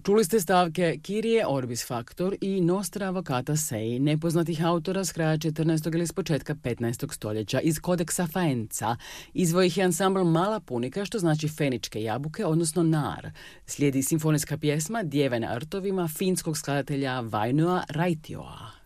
Čuli ste stavke Kyrie Orbis Factor i Nostra Avocata Sei, nepoznatih autora s kraja 14. ili s početka 15. stoljeća iz kodeksa Faenza. Izvoj ih je ansambl Mala punika, što znači feničke jabuke, odnosno nar. Slijedi simfonijska pjesma Djeve na rtovima finskog skladatelja Vainua Raitioa.